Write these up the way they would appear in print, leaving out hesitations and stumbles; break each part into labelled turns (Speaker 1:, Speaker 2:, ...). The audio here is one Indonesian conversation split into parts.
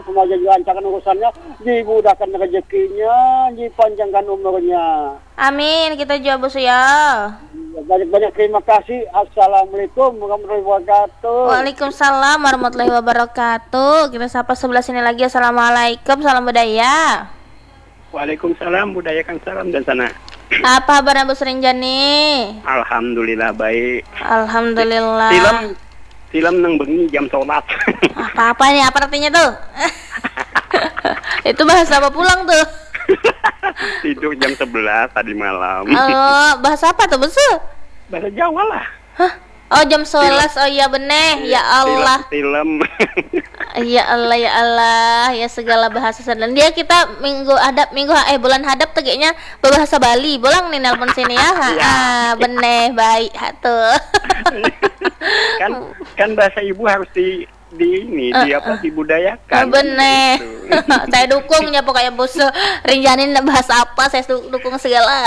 Speaker 1: semuanya dilancarkan urusannya, dimudahkan rezekinya, dipanjangkan umurnya.
Speaker 2: Amin, kita juga Busu ya.
Speaker 1: Banyak-banyak terima kasih. Assalamualaikum warahmatullahi wabarakatuh.
Speaker 2: Waalaikumsalam warahmatullahi wabarakatuh. Kita sapa sebelah sini lagi. Assalamualaikum, salam budaya.
Speaker 3: Waalaikumsalam, budayakan salam dan sana.
Speaker 2: Apa kabar Bu Serinjani?
Speaker 3: Alhamdulillah baik.
Speaker 2: Alhamdulillah.
Speaker 3: Film nang bengi jam sholat.
Speaker 2: Apa nih? Apa artinya tuh? Itu bahasa apa pulang tuh?
Speaker 3: Tidur jam 11 tadi malam.
Speaker 2: Bahasa apa tuh Busu?
Speaker 3: Bahasa Jawa lah.
Speaker 2: Hah? Oh jam 11. Oh iya bener. Ya Allah.
Speaker 3: Film.
Speaker 2: Ya Allah ya Allah ya segala bahasa dan dia kita bulan hadap tegaknya berbahasa Bali. Bolang nih nelpon sini ya. Bener baik tuh.
Speaker 3: kan bahasa ibu harus dibudayakan.
Speaker 2: Bener. Saya dukungnya pokoknya Bos Rinjanin bahasa apa saya dukung segala.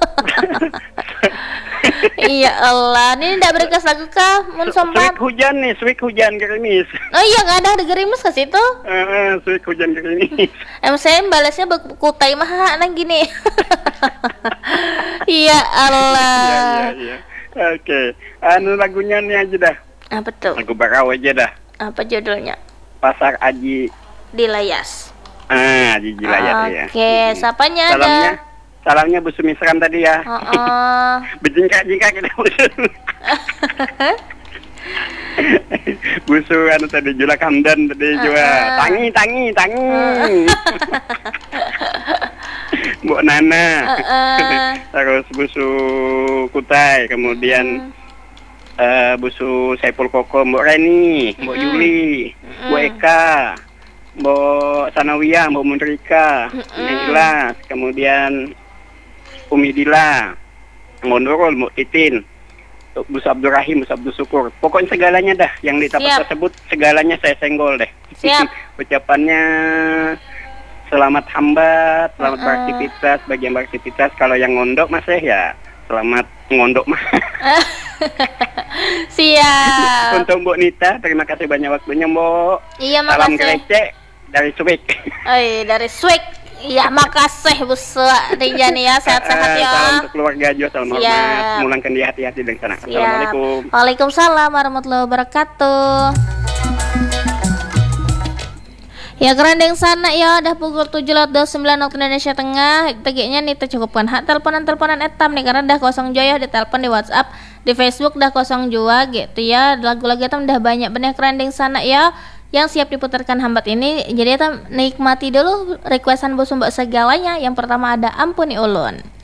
Speaker 2: Iya Allah, ini tidak berkas lagu kah? Mun sompat.
Speaker 3: Swik hujan gerimis.
Speaker 2: Oh iya nggak ada gerimis ke situ.
Speaker 3: Swik hujan gerimis.
Speaker 2: Saya balasnya kutai mah nang gini. Iya Allah.
Speaker 3: Iya. Oke, lagunya nih aja dah.
Speaker 2: Apa tuh?
Speaker 3: Lagu Barau aja dah.
Speaker 2: Apa judulnya?
Speaker 3: Pasar Aji
Speaker 2: Dilayas.
Speaker 3: Aji Dilayas ya.
Speaker 2: Oke, sapanya ada.
Speaker 3: Salamnya Bu Sumisram tadi ya. Bejingkak-jingkak kita Busu. Busu tadi Julak Hamdan tadi juga. Tangi. Mbok Nana. Terus Busu Kutai, kemudian Busu Saipul Koko, Mbok Reni, Mbok Yuli, Mbok Eka, Mbok Sanawiyah, Mbok Mundrika, Ikhlas, kemudian Umi Dila, Mbok Nurul, Mbok Titin, Bus Abdurrahim, Bus Abdul Syukur. Pokoknya segalanya dah yang tersebut segalanya saya senggol deh.
Speaker 2: Siap.
Speaker 3: Ucapannya selamat hambat, selamat beraktivitas, bagi yang beraktivitas. Kalau yang ngondok masih ya selamat ngondok mah.
Speaker 2: Siap.
Speaker 3: Untuk Mbok Nita, terima kasih banyak waktunya Mbok.
Speaker 2: Iya makasih.
Speaker 3: Salam gerecek dari Swik.
Speaker 2: Dari Swik. Iya makasih Busu Rinjani ya, sehat-sehat ya.
Speaker 3: Salam untuk keluarga Jo, salam hormat. Mulangkan dia hati-hati dengan sana. Assalamualaikum.
Speaker 2: Waalaikumsalam warahmatullahi wabarakatuh. Ya kerandeng sana ya udah pukul 7.29 waktu Indonesia Tengah. Tegiknya nih tercukupkan hak teleponan etam nih karena dah kosong joy di telepon di WhatsApp, di Facebook dah kosong jua gitu ya. Lagu-lagu etam dah banyak bener kerandeng sana ya yang siap diputarkan hambat ini. Jadi etam nikmati dulu requestan Bos Mbak segalanya. Yang pertama ada Ampuni Ulun.